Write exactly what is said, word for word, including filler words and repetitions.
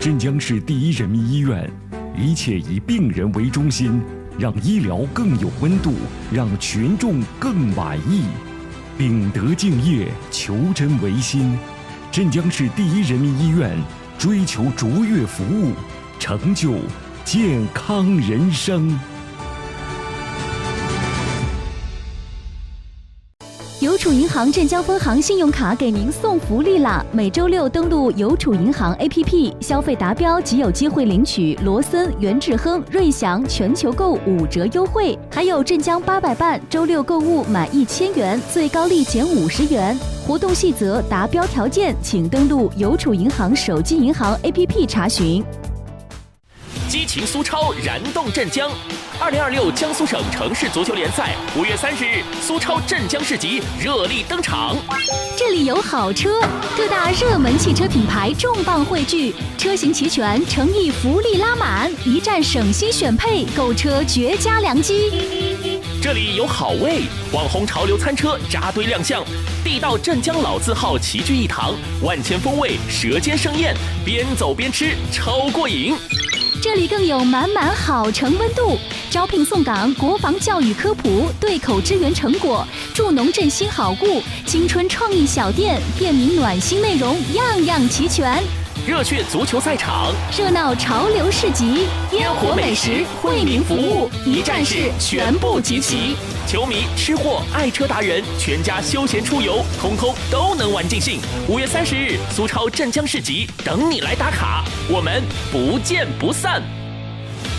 镇江市第一人民医院，一切以病人为中心，让医疗更有温度，让群众更满意。秉德敬业，求真维新。镇江市第一人民医院追求卓越服务，成就健康人生。 邮储银行镇江分行信用卡给您送福利啦！每周六登录邮储银行 A P P， 消费达标即有机会领取罗森、元智亨、瑞祥全球购五折优惠，还有镇江八百办周六购物满一千元最高立减五十元。活动细则、达标条件，请登录邮储银行手机银行 A P P 查询。 激情苏超燃动镇江，二零二六江苏省城市足球联赛五月三十日，苏超镇江市集热力登场。 这里有好车，各大热门汽车品牌重磅汇聚，车型齐全，诚意福利拉满，一站省心选配，购车绝佳良机。 这里有好味，网红潮流餐车扎堆亮相，地道镇江老字号齐聚一堂，万千风味舌尖盛宴，边走边吃超过瘾。 这里更有满满好城温度，招聘送岗，国防教育科普，对口支援成果，助农振兴好故，青春创意小店，便民暖心内容，样样齐全。 热血足球赛场， 热闹潮流市集，烟火美食，惠民服务，一站式全部集齐。 球迷、吃货、爱车达人，全家休闲出游，通通都能玩尽兴。五月三十日，苏超镇江市集等你来打卡，我们不见不散。